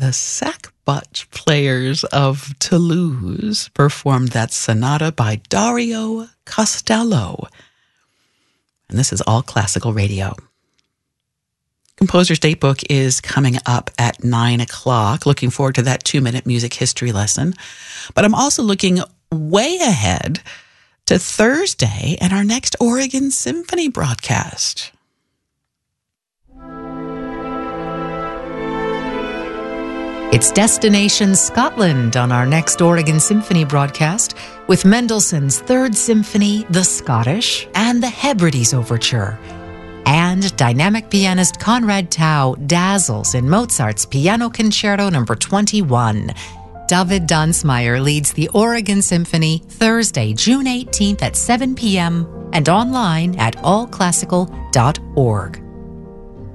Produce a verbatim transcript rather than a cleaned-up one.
the Sackbut Players of Toulouse performed that sonata by Dario Costello. And this is All Classical Radio. Composer's Datebook is coming up at nine o'clock. Looking forward to that two-minute music history lesson. But I'm also looking way ahead to Thursday and our next Oregon Symphony broadcast. It's Destination Scotland on our next Oregon Symphony broadcast with Mendelssohn's Third Symphony, The Scottish, and the Hebrides Overture. And dynamic pianist Conrad Tao dazzles in Mozart's Piano Concerto number twenty-one. David Dunsmeyer leads the Oregon Symphony Thursday, June eighteenth at seven p.m. and online at all classical dot org.